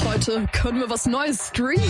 Heute können wir was Neues streamen.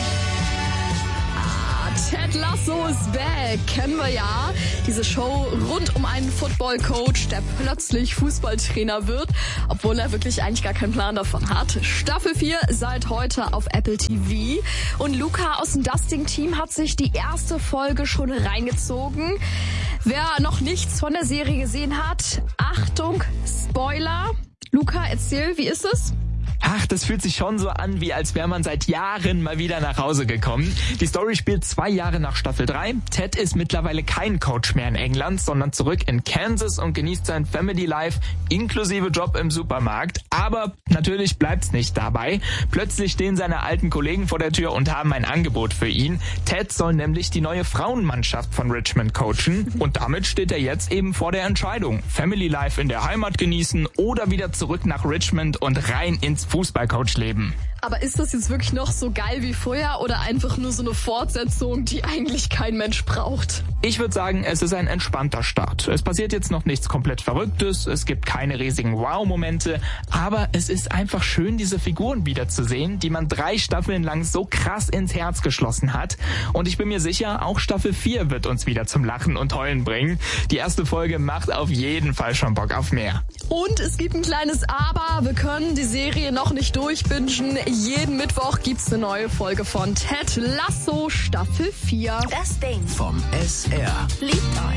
Ted Lasso is back, kennen wir ja. Diese Show rund um einen Football-Coach, der plötzlich Fußballtrainer wird, obwohl er wirklich eigentlich gar keinen Plan davon hat. Staffel 4 seit heute auf Apple TV. Und Luca aus dem Dusting-Team hat sich die erste Folge schon reingezogen. Wer noch nichts von der Serie gesehen hat, Achtung, Spoiler. Luca, erzähl, wie ist es? Ach, das fühlt sich schon so an, wie als wäre man seit Jahren mal wieder nach Hause gekommen. Die Story spielt 2 Jahre nach Staffel 3. Ted ist mittlerweile kein Coach mehr in England, sondern zurück in Kansas und genießt sein Family Life inklusive Job im Supermarkt. Aber natürlich bleibt's nicht dabei. Plötzlich stehen seine alten Kollegen vor der Tür und haben ein Angebot für ihn. Ted soll nämlich die neue Frauenmannschaft von Richmond coachen. Und damit steht er jetzt eben vor der Entscheidung. Family Life in der Heimat genießen oder wieder zurück nach Richmond und rein ins Fußballcoach-Leben. Aber ist das jetzt wirklich noch so geil wie vorher oder einfach nur so eine Fortsetzung, die eigentlich kein Mensch braucht? Ich würde sagen, es ist ein entspannter Start. Es passiert jetzt noch nichts komplett Verrücktes, es gibt keine riesigen Wow-Momente, aber es ist einfach schön, diese Figuren wiederzusehen, die man 3 Staffeln lang so krass ins Herz geschlossen hat. Und ich bin mir sicher, auch Staffel 4 wird uns wieder zum Lachen und Heulen bringen. Die erste Folge macht auf jeden Fall schon Bock auf mehr. Und es gibt ein kleines Aber, wir können die Serie noch nicht durchbingen. Jeden Mittwoch gibt's eine neue Folge von Ted Lasso Staffel 4. Das Ding vom SR. liebt euch.